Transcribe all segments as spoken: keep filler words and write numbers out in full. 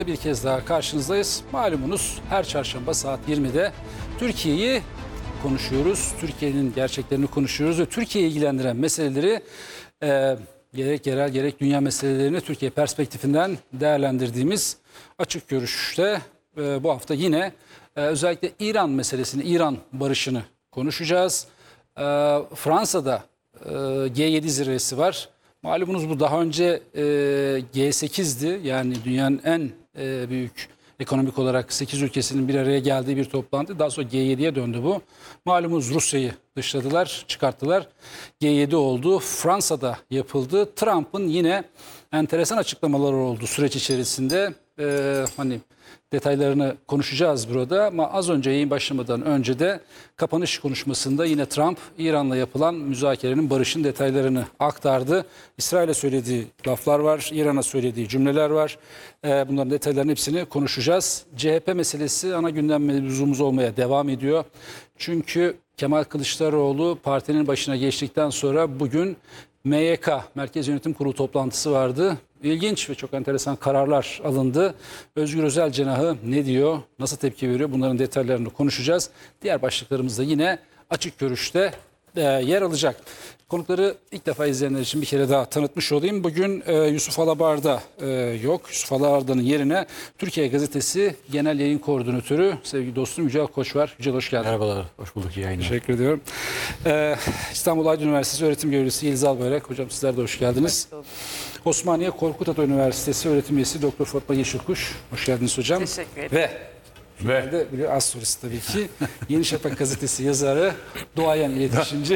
Bir kez daha karşınızdayız. Malumunuz her çarşamba saat yirmide Türkiye'yi konuşuyoruz. Türkiye'nin gerçeklerini konuşuyoruz ve Türkiye'yi ilgilendiren meseleleri e, gerek yerel gerek dünya meselelerini Türkiye perspektifinden değerlendirdiğimiz Açık Görüş'te e, bu hafta yine e, özellikle İran meselesini, İran barışını konuşacağız. E, Fransa'da e, G yedi zirvesi var. Malumunuz bu daha önce e, G sekizdi, yani dünyanın en e, büyük ekonomik olarak sekiz ülkesinin bir araya geldiği bir toplantı. Daha sonra G yediye döndü bu. Malumunuz Rusya'yı dışladılar, çıkarttılar. G yedi oldu. Fransa'da yapıldı. Trump'ın yine enteresan açıklamaları oldu süreç içerisinde. E, hani detaylarını konuşacağız burada ama az önce yayın başlamadan önce de kapanış konuşmasında yine Trump İran'la yapılan müzakerenin, barışın detaylarını aktardı. İsrail'e söylediği laflar var, İran'a söylediği cümleler var. Ee, bunların detaylarının hepsini konuşacağız. C H P meselesi ana gündem mevzumuz olmaya devam ediyor. Çünkü Kemal Kılıçdaroğlu partinin başına geçtikten sonra bugün M Y K, Merkez Yönetim Kurulu toplantısı vardı. İlginç ve çok enteresan kararlar alındı. Özgür Özel cenahı ne diyor, nasıl tepki veriyor, bunların detaylarını konuşacağız. Diğer başlıklarımız da yine Açık Görüş'te e, yer alacak. Konukları ilk defa izleyenler için bir kere daha tanıtmış olayım. Bugün e, Yusuf Alabarda e, yok. Yusuf Alabarda'nın yerine Türkiye Gazetesi Genel Yayın Koordinatörü sevgili dostum Yücel Koç var. Yücel hoş geldin. Merhabalar, hoş bulduk, iyi yayınlar. Teşekkür ediyorum. Ee, İstanbul Aydın Üniversitesi Öğretim Görevlisi Yeliz Albayrak. Hocam sizler de hoş geldiniz. Hoş Osmaniye Korkut Ata Üniversitesi Öğretim Üyesi Doktor Fatma Yeşilkuş. Hoş geldiniz hocam. Teşekkür ederim. Ve Ve bir az solist tabii ki Yeni Şafak Gazetesi yazarı, duayen iletişimci,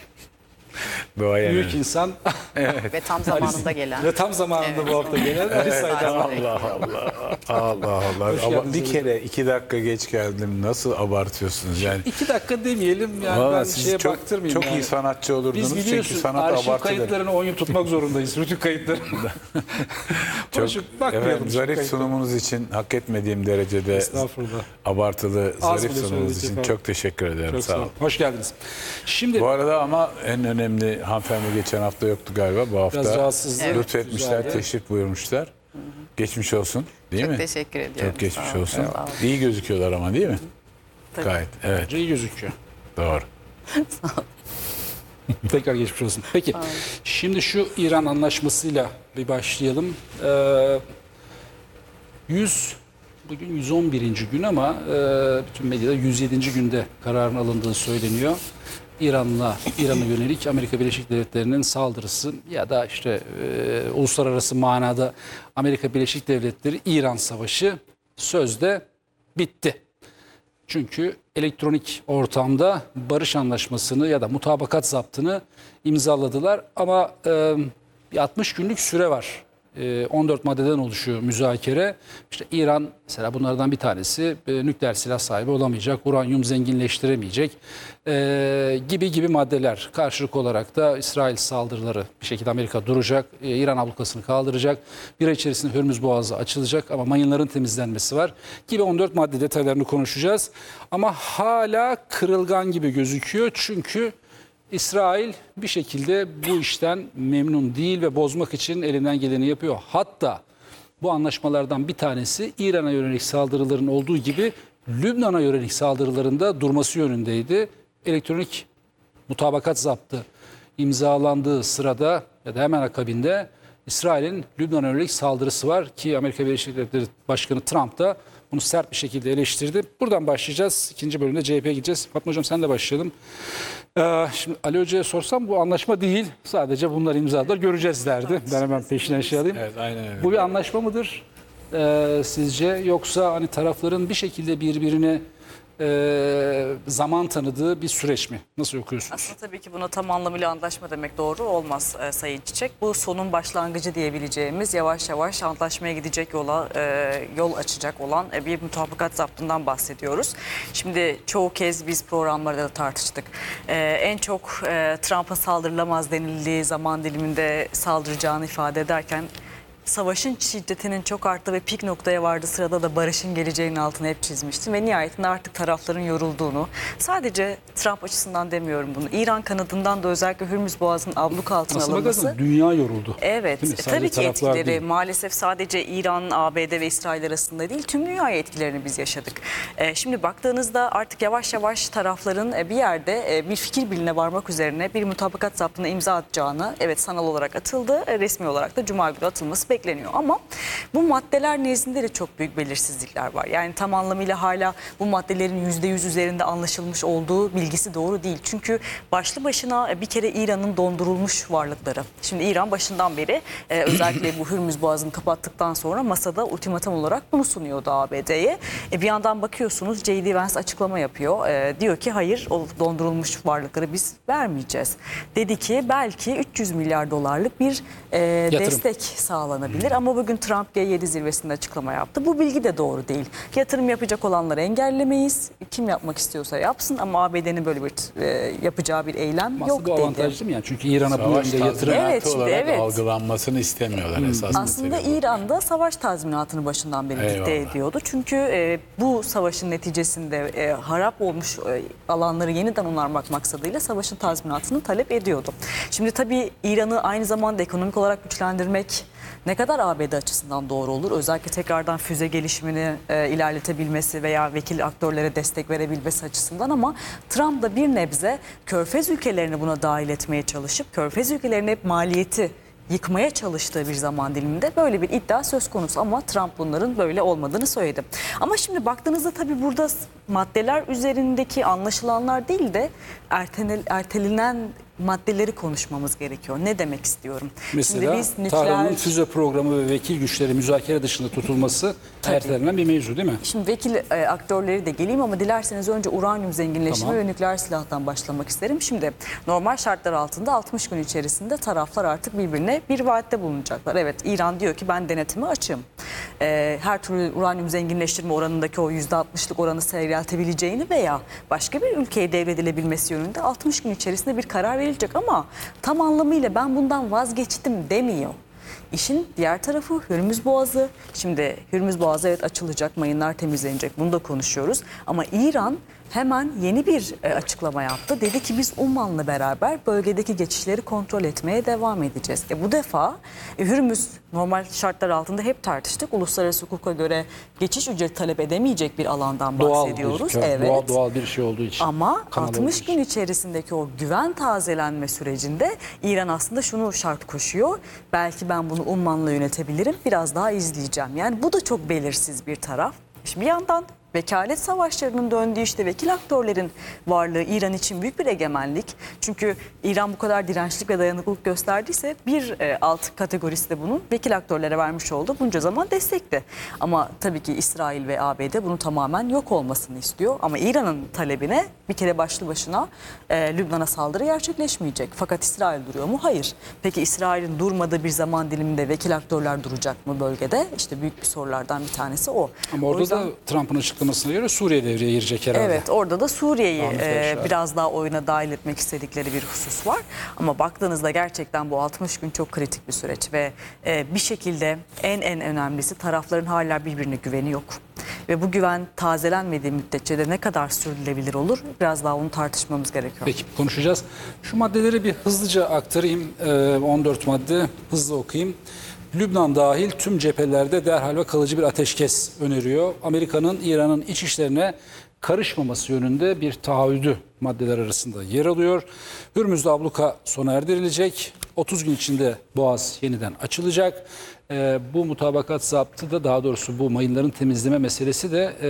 Doğaya büyük insan. Evet. Ve tam zamanında gelen. Ve tam zamanında Evet. bu hafta gelen Ali Evet. Saydam. Allah Allah. Allah Allah. Hoş Ama geldiniz bir hocam. kere iki dakika geç geldim. Nasıl abartıyorsunuz yani? İki dakika demeyelim yani, Vallahi ben siz şeye çok, baktırmayayım. çok yani. iyi sanatçı olurdunuz Biz çünkü biliyorsun sanat arşiv abartıdır. kayıtlarını on yıl tutmak zorundayız. Rütük kayıtları. Çok, Hoşup bakmayalım efendim, şu zarif kayıtlara. sunumunuz için hak etmediğim derecede Estağfurullah. abartılı Az zarif bile sunumunuz söyledik için efendim. çok teşekkür ederim. Çok Sağ olun. Hoş geldiniz. Şimdi Bu arada ama en önemli hanımefendi geçen hafta yoktu galiba. Bu hafta biraz rahatsızdı. Evet. lütfetmişler, Güzeldi. teşrif buyurmuşlar. Geçmiş olsun, değil Çok mi? teşekkür ediyorum. Çok geçmiş Sağ olun. olsun. Sağ olun. İyi gözüküyorlar ama, değil mi? Tabii. Gayet, evet, İyi gözüküyor. doğru. Tekrar geçmiş olsun. Peki şimdi şu İran anlaşmasıyla bir başlayalım. Ee, yüz bugün yüz on birinci gün ama e, bütün medyada yüz yedinci günde kararın alındığı söyleniyor. İran'la İran'a yönelik Amerika Birleşik Devletleri'nin saldırısı ya da işte e, uluslararası manada Amerika Birleşik Devletleri İran savaşı sözde bitti. Çünkü elektronik ortamda barış anlaşmasını ya da mutabakat zaptını imzaladılar ama e, bir altmış günlük süre var. E, on dört maddeden oluşuyor müzakere. İşte İran mesela bunlardan bir tanesi e, nükleer silah sahibi olamayacak, uranyum zenginleştiremeyecek e, gibi gibi maddeler. Karşılık olarak da İsrail saldırıları bir şekilde Amerika duracak, e, İran ablukasını kaldıracak, bir ay içerisinde Hürmüz Boğazı açılacak ama mayınların temizlenmesi var gibi on dört madde detaylarını konuşacağız. Ama hala kırılgan gibi gözüküyor çünkü İsrail bir şekilde bu işten memnun değil ve bozmak için elinden geleni yapıyor. Hatta bu anlaşmalardan bir tanesi İran'a yönelik saldırıların olduğu gibi Lübnan'a yönelik saldırılarında durması yönündeydi. Elektronik mutabakat zaptı imzalandığı sırada ya da hemen akabinde İsrail'in Lübnan'a yönelik saldırısı var ki Amerika Birleşik Devletleri Başkanı Trump da bunu sert bir şekilde eleştirdi. Buradan başlayacağız. İkinci bölümde C H P'ye gideceğiz. Fatma Hocam sen de başlayalım. Ee, şimdi Ali Hoca'ya sorsam bu anlaşma değil. Sadece bunlar imzaladılar. Göreceğiz derdi. Ben hemen peşinden şey alayım. Evet, aynen öyle. Bu bir anlaşma mıdır ee, sizce? Yoksa hani tarafların bir şekilde birbirine e, zaman tanıdığı bir süreç mi? Nasıl okuyorsunuz? Aslında tabii ki buna tam anlamıyla anlaşma demek doğru olmaz e, Sayın Çiçek. Bu sonun başlangıcı diyebileceğimiz yavaş yavaş antlaşmaya gidecek yola e, yol açacak olan e, bir mutabakat zaptından bahsediyoruz. Şimdi çoğu kez biz programlarda da tartıştık. E, en çok e, Trump'ın saldırılamaz denildiği zaman diliminde saldıracağını ifade ederken savaşın şiddetinin çok arttığı ve pik noktaya vardığı sırada da barışın geleceğinin altını hep çizmiştim. Ve nihayetinde artık tarafların yorulduğunu, sadece Trump açısından demiyorum bunu, İran kanadından da özellikle Hürmüz Boğazı'nın abluk altına Aslında alınması. bakarsan dünya yoruldu. Evet, Değil mi? e, Sadece tabii ki taraflar etkileri değil. maalesef sadece İran, A B D ve İsrail arasında değil, tüm dünyaya etkilerini biz yaşadık. E, şimdi baktığınızda artık yavaş yavaş tarafların e, bir yerde e, bir fikir birliğine varmak üzerine bir mutabakat zaptına imza atacağını, evet sanal olarak atıldı, e, resmi olarak da Cuma günü atılması bekleniyor. Ama bu maddeler nezdinde de çok büyük belirsizlikler var. Yani tam anlamıyla hala bu maddelerin yüzde yüz üzerinde anlaşılmış olduğu bilgisi doğru değil. Çünkü başlı başına e, bir kere İran'ın dondurulmuş varlıkları. Şimdi İran başından beri e, özellikle bu Hürmüz Boğazı'nı kapattıktan sonra masada ultimatum olarak bunu sunuyordu A B D'ye. E, bir yandan bakıyorsunuz J D Vance açıklama yapıyor. E, diyor ki hayır, o dondurulmuş varlıkları biz vermeyeceğiz. Dedi ki belki üç yüz milyar dolarlık bir e, destek sağlanabilir. Ama bugün Trump G yedi zirvesinde açıklama yaptı. Bu bilgi de doğru değil. Yatırım yapacak olanları engellemeyiz. Kim yapmak istiyorsa yapsın ama A B D'nin böyle bir e, yapacağı bir eylem Aslında yok bu dedi. avantajlı mı yani? Çünkü İran'a bu Savaş yönde yatırım... tazminatı Evet, şimdi olarak evet. algılanmasını istemiyorlar esas Aslında mesele bu. İran'da savaş tazminatını başından beri dikte Eyvallah. ediyordu. Çünkü e, bu savaşın neticesinde e, harap olmuş e, alanları yeniden onarmak maksadıyla savaşın tazminatını talep ediyordu. Şimdi tabii İran'ı aynı zamanda ekonomik olarak güçlendirmek ne kadar A B D açısından doğru olur? Özellikle tekrardan füze gelişimini e, ilerletebilmesi veya vekil aktörlere destek verebilmesi açısından, ama Trump da bir nebze Körfez ülkelerini buna dahil etmeye çalışıp Körfez ülkelerinin hep maliyeti yıkmaya çalıştığı bir zaman diliminde böyle bir iddia söz konusu, ama Trump bunların böyle olmadığını söyledi. Ama şimdi baktığınızda tabii burada maddeler üzerindeki anlaşılanlar değil de ertele, ertelenen maddeleri konuşmamız gerekiyor. Ne demek istiyorum? Mesela Şimdi biz nükleer... Tahran'ın füze programı ve vekil güçleri müzakere dışında tutulması ertelenen bir mevzu değil mi? Şimdi vekil e, aktörleri de geleyim ama dilerseniz önce uranyum zenginleşimi Tamam. ve nükleer silahtan başlamak isterim. Şimdi normal şartlar altında altmış gün içerisinde taraflar artık birbirine bir vaatte bulunacaklar. Evet, İran diyor ki ben denetime açığım. E, her türlü uranyum zenginleştirme oranındaki o yüzde altmışlık oranı seyreltebileceğini veya başka bir ülkeye devredilebilmesi yönünde altmış gün içerisinde bir karar verilecek, ama tam anlamıyla ben bundan vazgeçtim demiyor. İşin diğer tarafı Hürmüz Boğazı. Şimdi Hürmüz Boğazı evet açılacak, mayınlar temizlenecek, bunu da konuşuyoruz. Ama İran hemen yeni bir e, açıklama yaptı. Dedi ki biz Umman'la beraber bölgedeki geçişleri kontrol etmeye devam edeceğiz. E, bu defa e, Hürmüz normal şartlar altında hep tartıştık. Uluslararası hukuka göre geçiş ücreti talep edemeyecek bir alandan Doğal bahsediyoruz. bir, Evet. doğal, doğal bir şey olduğu için. Ama Kanal altmış olduğu gün içerisindeki o güven tazelenme sürecinde İran aslında şunu şart koşuyor. Belki ben bunu Umman'la yönetebilirim. Biraz daha izleyeceğim. Yani bu da çok belirsiz bir taraf. Şimdi bir yandan vekalet savaşlarının döndüğü, işte vekil aktörlerin varlığı İran için büyük bir egemenlik. Çünkü İran bu kadar dirençlik ve dayanıklılık gösterdiyse bir e, alt kategorisi de bunun vekil aktörlere vermiş oldu. Bunca zaman destekti. Ama tabii ki İsrail ve A B D bunun tamamen yok olmasını istiyor. Ama İran'ın talebine bir kere başlı başına e, Lübnan'a saldırı gerçekleşmeyecek. Fakat İsrail duruyor mu? Hayır. Peki İsrail'in durmadığı bir zaman diliminde vekil aktörler duracak mı bölgede? İşte büyük bir sorulardan bir tanesi o. Ama orada O yüzden... da Trump'ın açıklamasına göre Suriye devreye girecek herhalde. Evet, orada da Suriye'yi Ahmet e, Yaşar. biraz daha oyuna dahil etmek istedikleri bir husus var. Ama baktığınızda gerçekten bu altmış gün çok kritik bir süreç ve e, bir şekilde en en önemlisi tarafların hala birbirine güveni yok. Ve bu güven tazelenmediği müddetçe de ne kadar sürdürülebilir olur, biraz daha onu tartışmamız gerekiyor. Peki, konuşacağız. Şu maddeleri bir hızlıca aktarayım. Ee, on dört madde hızlı okuyayım. Lübnan dahil tüm cephelerde derhal ve kalıcı bir ateşkes öneriyor. Amerika'nın İran'ın iç işlerine karışmaması yönünde bir taahhüdü maddeler arasında yer alıyor. Hürmüz'de abluka sona erdirilecek. otuz gün içinde Boğaz yeniden açılacak. Ee, bu mutabakat zaptı da, daha doğrusu bu mayınların temizleme meselesi de e,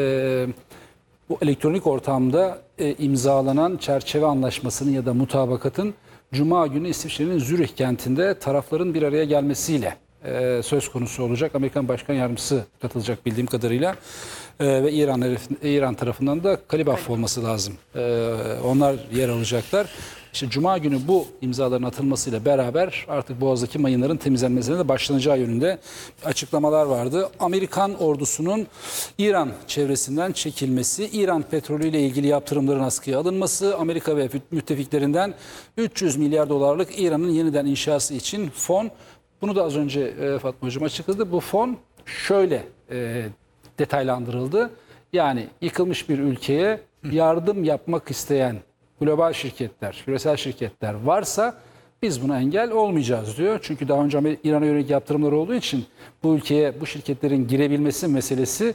bu elektronik ortamda e, imzalanan çerçeve anlaşmasının ya da mutabakatın Cuma günü İsviçre'nin Zürih kentinde tarafların bir araya gelmesiyle e, söz konusu olacak. Amerikan Başkan Yardımcısı katılacak bildiğim kadarıyla. E, ve İran İran tarafından da Kalibaf olması lazım. E, onlar yer alacaklar. İşte Cuma günü bu imzaların atılmasıyla beraber artık Boğaz'daki mayınların temizlenmesine de başlanacağı yönünde açıklamalar vardı. Amerikan ordusunun İran çevresinden çekilmesi, İran petrolüyle ilgili yaptırımların askıya alınması, Amerika ve müttefiklerinden üç yüz milyar dolarlık İran'ın yeniden inşası için fon Bunu da az önce e, Fatma Hocam açıkladı. Bu fon şöyle e, detaylandırıldı. Yani yıkılmış bir ülkeye yardım yapmak isteyen global şirketler, küresel şirketler varsa biz buna engel olmayacağız diyor. Çünkü daha önce İran'a yönelik yaptırımlar olduğu için bu ülkeye bu şirketlerin girebilmesi meselesi